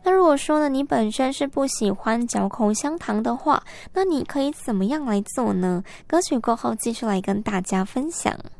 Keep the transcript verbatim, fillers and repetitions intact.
那如果说呢，你本身是不喜欢嚼口香糖的话，那你可以怎么样来做呢？歌曲过后继续来跟大家分享。